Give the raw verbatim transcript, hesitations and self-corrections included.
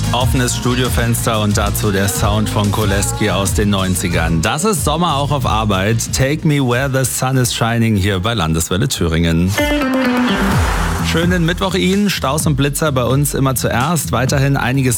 Offenes Studiofenster und dazu der Sound von Koleski aus den neunzigern. Das ist Sommer auch auf Arbeit. Take me where the sun is shining hier bei Landeswelle Thüringen. Schönen Mittwoch Ihnen. Staus und Blitzer bei uns immer zuerst. Weiterhin einiges